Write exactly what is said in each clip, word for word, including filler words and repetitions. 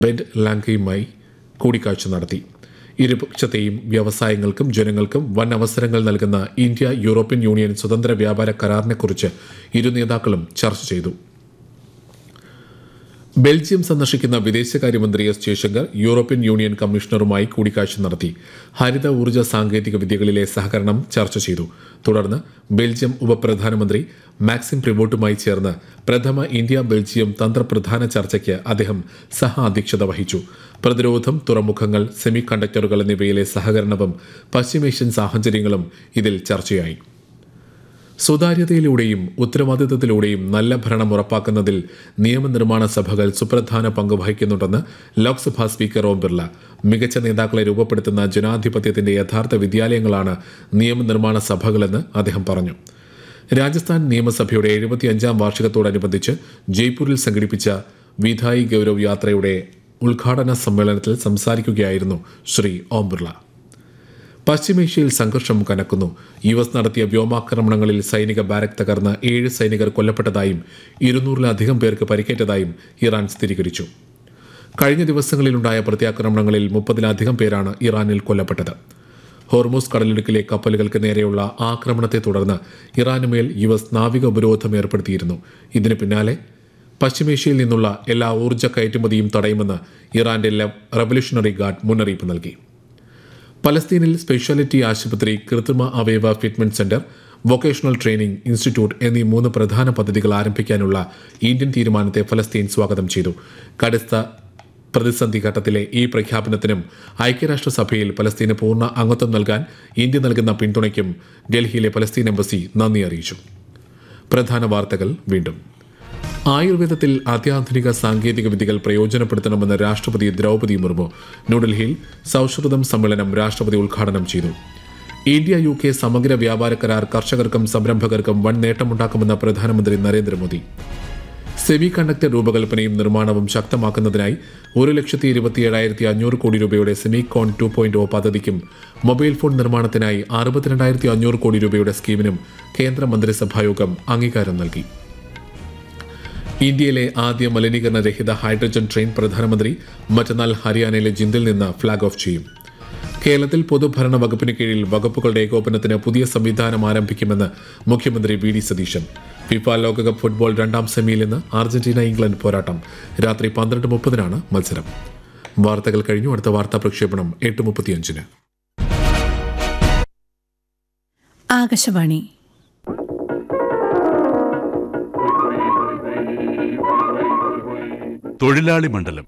Bent ലാംഗയുമായി കൂടിക്കാഴ്ച നടത്തി. ഇരുപക്ഷത്തെയും വ്യവസായങ്ങൾക്കും ജനങ്ങൾക്കും വൻ അവസരങ്ങൾ നൽകുന്ന ഇന്ത്യ യൂറോപ്യൻ യൂണിയൻ സ്വതന്ത്ര വ്യാപാര കരാറിനെക്കുറിച്ച് ഇരു നേതാക്കളും ചർച്ച ചെയ്തു. ബെൽജിയം സന്ദർശിക്കുന്ന വിദേശകാര്യമന്ത്രി എസ് ജയശങ്കർ യൂറോപ്യൻ യൂണിയൻ കമ്മീഷണറുമായി കൂടിക്കാഴ്ച നടത്തി. ഹരിത ഊർജ്ജ സാങ്കേതിക വിദ്യകളിലെ സഹകരണം ചർച്ച ചെയ്തു. തുടർന്ന് ബെൽജിയം ഉപപ്രധാനമന്ത്രി മാക്സിം പ്രിവോട്ടുമായി ചേർന്ന് പ്രഥമ ഇന്ത്യ ബെൽജിയം തന്ത്രപ്രധാന ചർച്ചയ്ക്ക് അദ്ദേഹം സഹ അധ്യക്ഷത വഹിച്ചു. പ്രതിരോധം, തുറമുഖങ്ങൾ, സെമി കണ്ടക്ടറുകൾ എന്നിവയിലെ സഹകരണവും പശ്ചിമേഷ്യൻ സാഹചര്യങ്ങളും ഇതിൽ ചർച്ചയായി. സുതാര്യതയിലൂടെയും ഉത്തരവാദിത്തത്തിലൂടെയും നല്ല ഭരണം ഉറപ്പാക്കുന്നതിൽ നിയമനിർമ്മാണ സഭകൾ സുപ്രധാന പങ്ക് വഹിക്കുന്നുണ്ടെന്ന് ലോക്സഭാ സ്പീക്കർ ഓം ബിർള. മികച്ച നേതാക്കളെ രൂപപ്പെടുത്തുന്ന ജനാധിപത്യത്തിന്റെ യഥാർത്ഥ വിദ്യാലയങ്ങളാണ് നിയമനിർമ്മാണ സഭകളെന്ന് അദ്ദേഹം പറഞ്ഞു. രാജസ്ഥാൻ നിയമസഭയുടെ എഴുപത്തിയഞ്ചാം വാർഷികത്തോടനുബന്ധിച്ച് ജയ്പൂരിൽ സംഘടിപ്പിച്ച വിധായി ഗൌരവ് യാത്രയുടെ ഉദ്ഘാടന സമ്മേളനത്തിൽ സംസാരിക്കുകയായിരുന്നു ശ്രീ ഓം ബിർള. പശ്ചിമേഷ്യയിൽ സംഘർഷം കനക്കുന്നു. യു എസ് നടത്തിയ വ്യോമാക്രമണങ്ങളിൽ സൈനിക ബാരക് തകർന്ന് ഏഴ് സൈനികർ കൊല്ലപ്പെട്ടതായും ഇരുന്നൂറിലധികം പേർക്ക് പരിക്കേറ്റതായും ഇറാൻ സ്ഥിരീകരിച്ചു. കഴിഞ്ഞ ദിവസങ്ങളിലുണ്ടായ പ്രത്യാക്രമണങ്ങളിൽ മുപ്പതിലധികം പേരാണ് ഇറാനിൽ കൊല്ലപ്പെട്ടത്. ഹോർമൂസ് കടലിടുക്കിലെ കപ്പലുകൾക്ക് നേരെയുള്ള ആക്രമണത്തെ തുടർന്ന് ഇറാനുമേൽ യു എസ് നാവിക ഉപരോധം ഏർപ്പെടുത്തിയിരുന്നു. ഇതിന് പിന്നാലെ പശ്ചിമേഷ്യയിൽ നിന്നുള്ള എല്ലാ ഊർജ്ജ കയറ്റുമതിയും തടയുമെന്ന് ഇറാന്റെ റവല്യൂഷണറി ഗാർഡ് മുന്നറിയിപ്പ് നൽകി. പലസ്തീനിൽ സ്പെഷ്യാലിറ്റി ആശുപത്രി, കൃത്രിമ അവയവ fitment centre, vocational training institute എന്നീ മൂന്ന് പ്രധാന പദ്ധതികൾ ആരംഭിക്കാനുള്ള ഇന്ത്യൻ തീരുമാനത്തെ ഫലസ്തീൻ സ്വാഗതം ചെയ്തു. കടുത്ത പ്രതിസന്ധി ഘട്ടത്തിലെ ഈ പ്രഖ്യാപനത്തിനും ഐക്യരാഷ്ട്രസഭയിൽ പലസ്തീന് പൂർണ്ണ അംഗത്വം നൽകാൻ ഇന്ത്യ നൽകുന്ന പിന്തുണയ്ക്കും ഡൽഹിയിലെ പലസ്തീൻ എംബസി നന്ദി അറിയിച്ചു. പ്രധാന വാർത്തകൾ വീണ്ടും. ആയുർവേദത്തിൽ അത്യാധുനിക സാങ്കേതിക വിദ്യകൾ പ്രയോജനപ്പെടുത്തണമെന്ന് രാഷ്ട്രപതി ദ്രൗപദി മുർമു. ന്യൂഡൽഹിയിൽ സൗഹൃദം സമ്മേളനം രാഷ്ട്രപതി ഉദ്ഘാടനം ചെയ്തു. ഇന്ത്യ യു കെ സമഗ്ര വ്യാപാര കരാർ കർഷകർക്കും സംരംഭകർക്കും വൻ നേട്ടമുണ്ടാക്കുമെന്ന് പ്രധാനമന്ത്രി നരേന്ദ്രമോദി. സെമി കണ്ടക്ടർ രൂപകൽപ്പനയും നിർമ്മാണവും ശക്തമാക്കുന്നതിനായി ഒരു ലക്ഷത്തി ഇരുപത്തിയേഴായിരത്തി അഞ്ഞൂറ് കോടി രൂപയുടെ സെമികോൺ ടു പോയിന്റ് ഒ പദ്ധതിക്കും മൊബൈൽ ഫോൺ നിർമ്മാണത്തിനായി അറുപത്തിരണ്ടായിരത്തി അഞ്ഞൂറ് കോടി രൂപയുടെ സ്കീമിനും കേന്ദ്ര മന്ത്രിസഭായോഗം അംഗീകാരം നൽകി. ഇന്ത്യയിലെ ആദ്യ മലിനീകരണരഹിത ഹൈഡ്രജൻ ട്രെയിൻ പ്രധാനമന്ത്രി മറ്റന്നാൾ ഹരിയാനയിലെ ജിന്ദിൽ നിന്ന് ഫ്ളാഗ് ഓഫ് ചെയ്യും. കേരളത്തിൽ പൊതുഭരണ വകുപ്പിന് കീഴിൽ വകുപ്പുകളുടെ ഏകോപനത്തിന് പുതിയ സംവിധാനം ആരംഭിക്കുമെന്ന് മുഖ്യമന്ത്രി വി ഡി സതീശൻ. ഫിഫ ലോകകപ്പ് ഫുട്ബോൾ രണ്ടാം സെമിയിൽ ഇന്ന് അർജന്റീന ഇംഗ്ലണ്ട് പോരാട്ടം. രാത്രി പന്ത്രണ്ട് മുപ്പതിനാണ് മത്സരം. വാർത്തകൾ കഴിഞ്ഞു. അടുത്ത വാർത്താ പ്രക്ഷേപണം എട്ട് മുപ്പത്തിയഞ്ചിന്. ആകാശവാണി. തൊഴിലാളി മണ്ഡലം.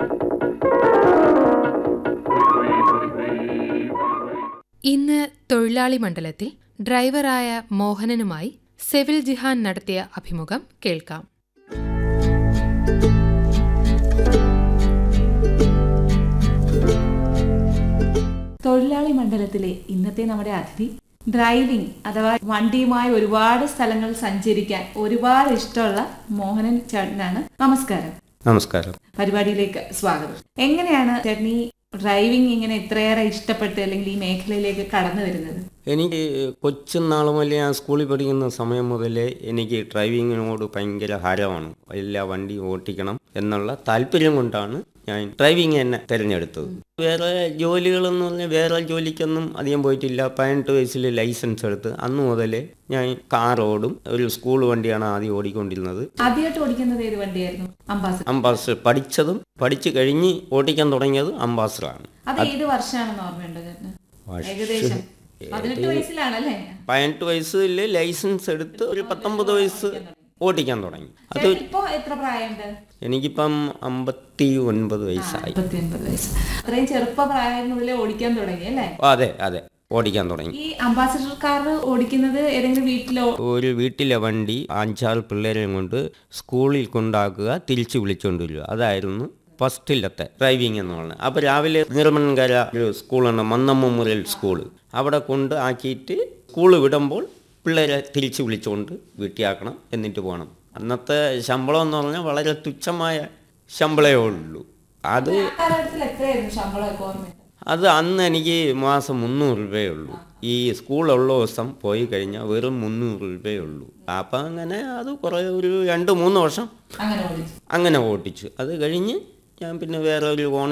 ഇന്ന് തൊഴിലാളി മണ്ഡലത്തിൽ ഡ്രൈവറായ മോഹനനുമായി സെവിൽ ജിഹാൻ നടത്തിയ അഭിമുഖം കേൾക്കാം. തൊഴിലാളി മണ്ഡലത്തിലെ ഇന്നത്തെ നമ്മുടെ അതിഥി ഡ്രൈവിംഗ് അഥവാ വണ്ടിയുമായി ഒരുപാട് സ്ഥലങ്ങൾ സഞ്ചരിക്കാൻ ഒരുപാട് ഇഷ്ടമുള്ള മോഹനൻ ചേട്ടനാണ്. നമസ്കാരം. നമസ്കാരം. പരിപാടിയിലേക്ക് സ്വാഗതം. എങ്ങനെയാണ് ചേട്ടൻ ഈ ഡ്രൈവിംഗ് ഇങ്ങനെ ഇത്രയേറെ ഇഷ്ടപ്പെട്ട് അല്ലെങ്കിൽ ഈ മേഖലയിലേക്ക് കടന്നു വരുന്നത്? എനിക്ക് കൊച്ചുനാൾ മുതലേ ഞാൻ സ്കൂളിൽ പഠിക്കുന്ന സമയം മുതലേ എനിക്ക് ഡ്രൈവിങ്ങിനോട് ഭയങ്കര ഹരമാണ്. എല്ലാ വണ്ടി ഓട്ടിക്കണം എന്നുള്ള താല്പര്യം കൊണ്ടാണ് ഞാൻ ഡ്രൈവിംഗ് തന്നെ തിരഞ്ഞെടുത്തത്. വേറെ ജോലികളെന്ന് പറഞ്ഞാൽ വേറെ ജോലിക്കൊന്നും അധികം പോയിട്ടില്ല. പതിനെട്ട് വയസ്സിൽ ലൈസൻസ് എടുത്ത് അന്ന് മുതലേ ഞാൻ കാർ ഓടും. ഒരു സ്കൂൾ വണ്ടിയാണ് ആദ്യം ഓടിക്കൊണ്ടിരുന്നത്. ആദ്യമായിട്ട് ഓടിക്കുന്നത് ഏത് വണ്ടിയായിരുന്നു? അംബാസഡർ. അംബാസഡർ പഠിച്ചതും പഠിച്ചു കഴിഞ്ഞ് ഓടിക്കാൻ തുടങ്ങിയത് അംബാസഡറാണ്. അത് ഏത് വർഷമാണെന്ന് ഓർമ്മയുണ്ടോ ചേട്ടന്? ഏകദേശം പതിനെട്ട് വയസ്സിലാണല്ലേ? പതിനെട്ട് വയസ്സിൽ ലൈസൻസ് എടുത്ത് ഒരു പത്തൊമ്പത് വയസ്സ് ഓടിക്കാൻ തുടങ്ങി. അത് എത്ര പ്രായമുണ്ട്? എനിക്കിപ്പം അമ്പത്തി ഒൻപത് വയസ്സായി. അത്രയും ചെറുപ്പ പ്രായം മുതലേ ഓടിക്കാൻ തുടങ്ങി അല്ലേ? അതെ അതെ, ഓടിക്കാൻ തുടങ്ങി. ഈ അംബാസഡർ കാർ ഓടിക്കുന്നത് ഏതെങ്കിലും വീട്ടിലോ? ഒരു വീട്ടിലെ വണ്ടി അഞ്ചാറ് പിള്ളേരെയും കൊണ്ട് സ്കൂളിൽ കൊണ്ടാക്കുക, തിരിച്ചു വിളിച്ചുകൊണ്ടിരിക്കുക. അതായിരുന്നു ഫസ്റ്റിലത്തെ ഡ്രൈവിംഗ് എന്ന് പറഞ്ഞത്. അപ്പോൾ രാവിലെ നിർമ്മൻകര ഒരു സ്കൂളുണ്ട്, മന്നം മെമ്മോറിയൽ സ്കൂള്. അവിടെ കൊണ്ട് ആക്കിയിട്ട് സ്കൂള് വിടുമ്പോൾ പിള്ളേരെ തിരിച്ചു വിളിച്ചുകൊണ്ട് വീട്ടിലാക്കണം, എന്നിട്ട് പോകണം. അന്നത്തെ ശമ്പളം എന്ന് പറഞ്ഞാൽ വളരെ തുച്ഛമായ ശമ്പളമേ ഉള്ളൂ. അത് അത് അന്ന് എനിക്ക് മാസം മുന്നൂറ് രൂപയേ ഉള്ളൂ. ഈ സ്കൂളുള്ള ദിവസം പോയി കഴിഞ്ഞാൽ വെറും മുന്നൂറ് രൂപയേ ഉള്ളൂ. അപ്പം അങ്ങനെ അത് കുറേ ഒരു രണ്ട് മൂന്ന് വർഷം അങ്ങനെ ഓടിച്ചു. അത് കഴിഞ്ഞ് ഞാൻ പിന്നെ വേറെ ഒരു ഓൺ